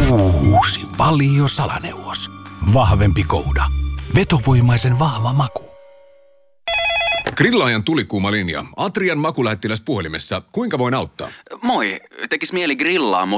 Uusi Valio salaneuvos. Vahvempi kouda. Vetovoimaisen vahva maku. Grillaajan tulikuuma linja. Atrian makulähettiläs puhelimessa. Kuinka voin auttaa? Moi, tekis mieli grillaa, mutta